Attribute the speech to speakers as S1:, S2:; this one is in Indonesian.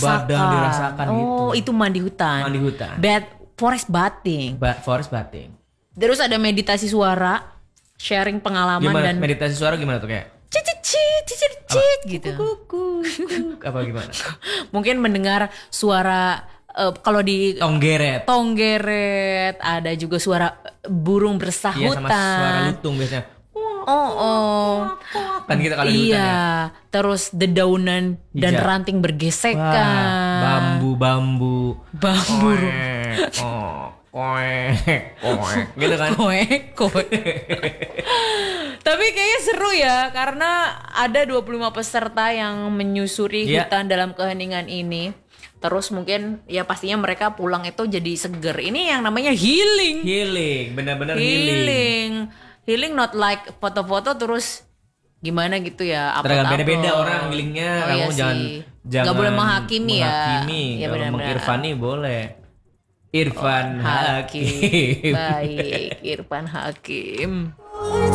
S1: badan dirasakan gitu.
S2: Oh, itu mandi hutan.
S1: Mandi hutan.
S2: Forest bathing.
S1: Forest bathing.
S2: Terus ada meditasi suara, sharing pengalaman
S1: Gimana
S2: dan
S1: meditasi suara gimana tuh kayak?
S2: cicit gitu.
S1: Apa gimana?
S2: Mungkin mendengar suara kalau di Tonggeret, ada juga suara burung
S1: Iya, sama suara
S2: bersahutan.
S1: lutung biasanya.
S2: Oh.
S1: Kan kita kalau di hutan ya.
S2: Iya, terus dedaunan dan
S1: Hijau.
S2: ranting
S1: Wah,
S2: bergesekan.
S1: bambu.
S2: Bambu.
S1: Gitu kan.
S2: Koek. Tapi kayaknya seru ya karena ada 25 peserta yang menyusuri
S1: Iya.
S2: hutan dalam keheningan ini. Terus mungkin ya pastinya mereka pulang itu jadi seger. Ini yang namanya healing.
S1: Benar-benar healing.
S2: Healing not like foto-foto terus gimana gitu ya.
S1: Tergantung
S2: upload.
S1: beda-beda orang healingnya.
S2: Oh,
S1: Kamu
S2: iya
S1: jangan
S2: Nggak boleh menghakimi ya. Iya,
S1: Kalau
S2: benar-benar.
S1: mengirfani boleh. Irfan Hakim.
S2: Baik, Irfan Hakim.